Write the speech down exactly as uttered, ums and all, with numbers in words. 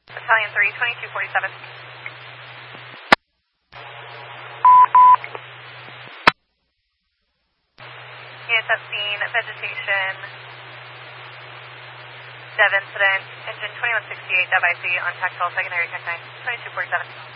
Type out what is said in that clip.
Battalion three, twenty-two forty-seven. Units have seen vegetation, dev incident, engine twenty-one sixty-eight, dev I C on tactile secondary tech nine, twenty-two forty-seven.